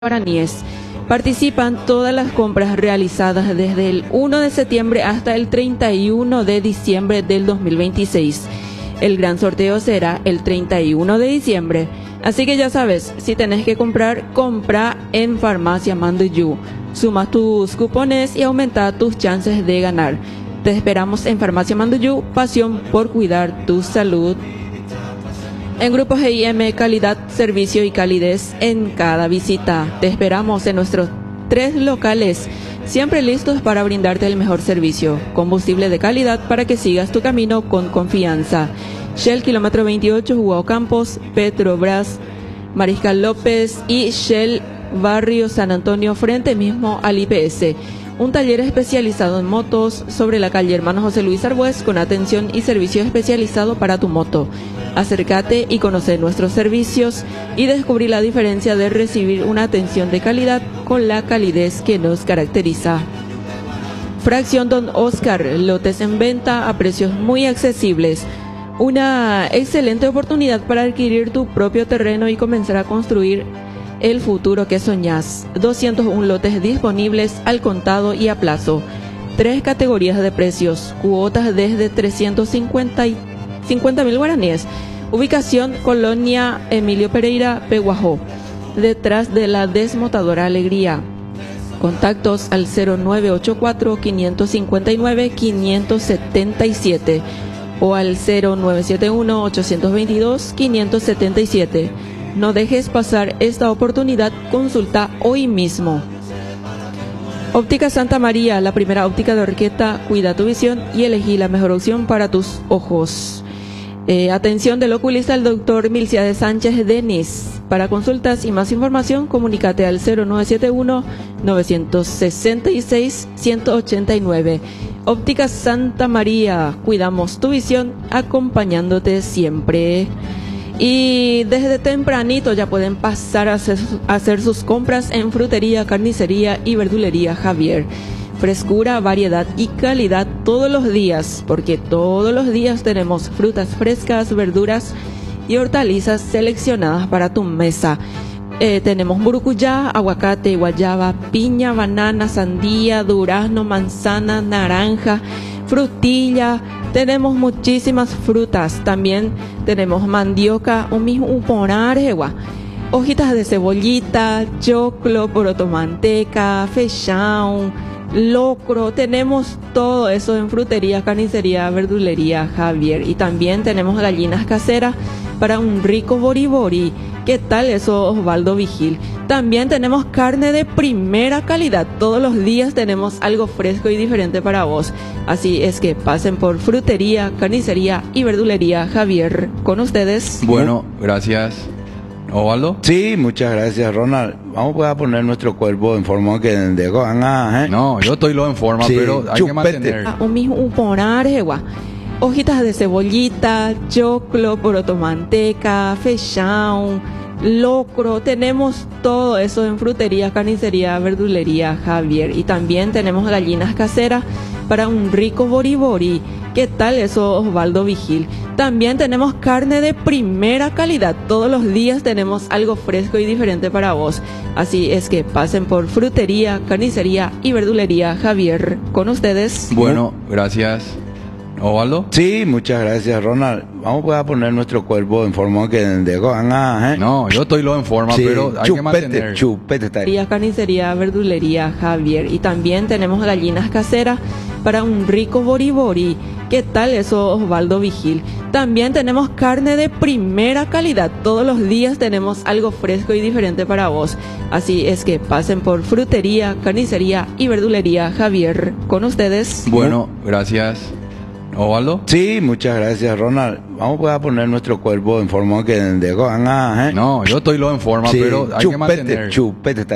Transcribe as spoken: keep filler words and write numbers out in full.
guaraníes. Participan todas las compras realizadas desde el uno de septiembre hasta el treinta y uno de diciembre del dos mil veintiséis. El gran sorteo será el treinta y uno de diciembre. Así que ya sabes, si tenés que comprar, compra en Farmacia Manduyú. Suma tus cupones y aumenta tus chances de ganar. Te esperamos en Farmacia Manduyú, pasión por cuidar tu salud. En Grupo G I M, calidad, servicio y calidez en cada visita. Te esperamos en nuestros tres locales, siempre listos para brindarte el mejor servicio. Combustible de calidad para que sigas tu camino con confianza. Shell Kilómetro veintiocho, Jugado Campos, Petrobras, Mariscal López y Shell Barrio San Antonio, frente mismo al I P S. Un taller especializado en motos sobre la calle Hermano José Luis Arbues, con atención y servicio especializado para tu moto. Acércate y conoce nuestros servicios y descubrí la diferencia de recibir una atención de calidad con la calidez que nos caracteriza. Fracción Don Oscar, lotes en venta a precios muy accesibles. Una excelente oportunidad para adquirir tu propio terreno y comenzar a construir el futuro que soñás. doscientos uno lotes disponibles al contado y a plazo. Tres categorías de precios. Cuotas desde trescientos cincuenta mil guaraníes. Ubicación: Colonia Emilio Pereira, Peguajó, detrás de la desmotadora Alegría. Contactos al cero nueve ocho cuatro, cinco cinco nueve, cinco siete siete o al cero nueve siete uno, ocho dos dos, cinco siete siete. No dejes pasar esta oportunidad, consulta hoy mismo. Óptica Santa María, la primera óptica de Orqueta. Cuida tu visión y elegí la mejor opción para tus ojos. Eh, atención del oculista, el doctor Milciades Sánchez Denis. Para consultas y más información, comunícate al cero nueve siete uno, nueve seis seis, uno ocho nueve. Óptica Santa María, cuidamos tu visión, acompañándote siempre. Y desde tempranito ya pueden pasar a hacer, a hacer sus compras en Frutería, Carnicería y Verdulería Javier. Frescura, variedad y calidad todos los días, porque todos los días tenemos frutas frescas, verduras y hortalizas seleccionadas para tu mesa. Eh, tenemos murucuyá, aguacate, guayaba, piña, banana, sandía, durazno, manzana, naranja, frutilla. Tenemos muchísimas frutas. También tenemos mandioca, uponaregua, hojitas de cebollita, choclo, poroto manteca, fechao, locro. Tenemos todo eso en Frutería, Carnicería, Verdulería Javier. Y también tenemos gallinas caseras para un rico boribori. ¿Qué tal eso, Osvaldo Vigil? También tenemos carne de primera calidad. Todos los días tenemos algo fresco y diferente para vos. Así es que pasen por Frutería, Carnicería y Verdulería Javier. Con ustedes. Bueno, gracias. ¿Osvaldo? Sí, muchas gracias, Ronald. Vamos a poner nuestro cuerpo en forma que de ¿eh? No, yo estoy lo en forma, sí, pero hay chupete. Que mantener. Uponaregua, hojitas de cebollita, choclo, poroto manteca, fechao, locro. Tenemos todo eso en Frutería, Carnicería, Verdulería Javier. Y también tenemos gallinas caseras para un rico boribori. ¿Qué tal eso, Osvaldo Vigil? También tenemos carne de primera calidad. Todos los días tenemos algo fresco y diferente para vos. Así es que pasen por Frutería, Carnicería y Verdulería Javier. Con ustedes. Bueno, gracias. ¿Osvaldo? Sí, muchas gracias, Ronald. Vamos a poner nuestro cuerpo en forma que de ¿eh? No, yo estoy lo en forma, sí, pero hay chupete, que mantener. Chupete. Carnicería, Verdulería Javier. Y también tenemos gallinas caseras para un rico boribori. ¿Qué tal eso, Osvaldo Vigil? También tenemos carne de primera calidad. Todos los días tenemos algo fresco y diferente para vos. Así es que pasen por Frutería, Carnicería y Verdulería Javier. Con ustedes. Bueno, gracias. ¿Osvaldo? Sí, muchas gracias, Ronald. Vamos a poner nuestro cuerpo en forma que de ¿eh? No, yo estoy lo en forma, sí, pero hay chupete, que mantener. Chupete.